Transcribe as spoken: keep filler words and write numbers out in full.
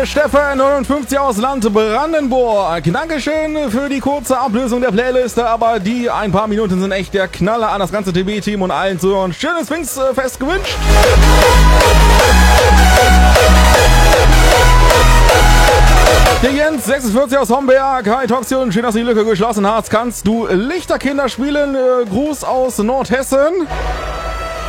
der Steffen neunundfünfzig aus Land Brandenburg. Dankeschön für die kurze Ablösung der Playliste, aber die ein paar Minuten sind echt der Knaller an das ganze T B-Team und allen Zuhörern. Schönes Pfingstfest gewünscht. Der Jens sechsundvierzig aus Homberg. Hi Toxion, schön, dass du die Lücke geschlossen hast. Kannst du Lichterkinder spielen? Äh, Gruß aus Nordhessen.